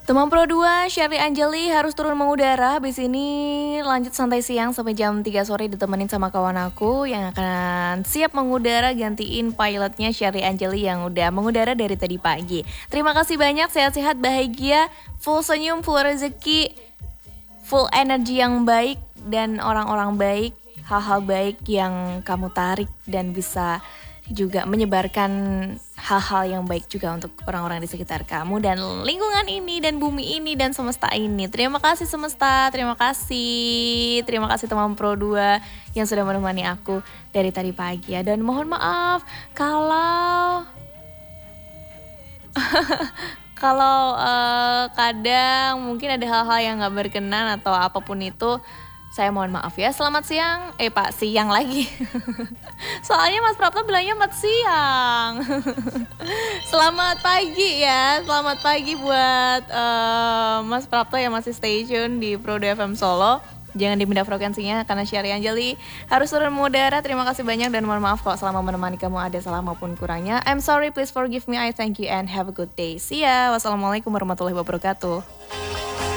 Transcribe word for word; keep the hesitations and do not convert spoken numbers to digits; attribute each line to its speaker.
Speaker 1: Teman Pro dua, Sherly Anjali harus turun mengudara. Habis ini lanjut santai siang sampai jam tiga sore ditemenin sama kawan aku yang akan siap mengudara gantiin pilotnya Sherly Anjali yang udah mengudara dari tadi pagi. Terima kasih banyak, sehat-sehat, bahagia, full senyum, full rezeki, full energi yang baik dan orang-orang baik, hal-hal baik yang kamu tarik dan bisa juga menyebarkan hal-hal yang baik juga untuk orang-orang di sekitar kamu dan lingkungan ini dan bumi ini dan semesta ini. Terima kasih semesta, terima kasih, terima kasih teman Pro dua yang sudah menemani aku dari tadi pagi ya. Dan mohon maaf kalau kalau uh, kadang mungkin ada hal-hal yang gak berkenan atau apapun itu. Saya mohon maaf ya. Selamat siang. Eh pak, siang lagi. Soalnya Mas Prapto bilangnya mat siang. Selamat pagi ya. Selamat pagi buat uh, Mas Prapto yang masih stay tune di Pro dua F M Solo. Jangan dipindah frekuensinya karena Sherly Anjali harus turun mengudara. Terima kasih banyak dan mohon maaf kalau selama menemani kamu ada salah maupun kurangnya. I'm sorry, please forgive me, I thank you and have a good day. See ya. Wassalamualaikum warahmatullahi wabarakatuh.